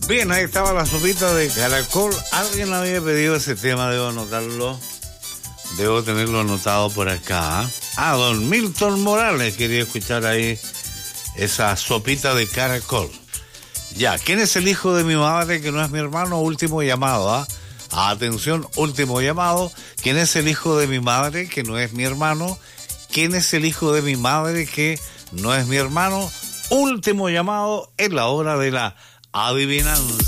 Bien, ahí estaba la sopita de caracol. Alguien había pedido ese tema, debo anotarlo. Debo tenerlo anotado por acá. Don Milton Morales quería escuchar ahí esa sopita de caracol. Ya, ¿quién es el hijo de mi madre que no es mi hermano? Último llamado, Atención, último llamado. ¿Quién es el hijo de mi madre que no es mi hermano? ¿Quién es el hijo de mi madre que no es mi hermano? Último llamado en la hora de la adivinanza.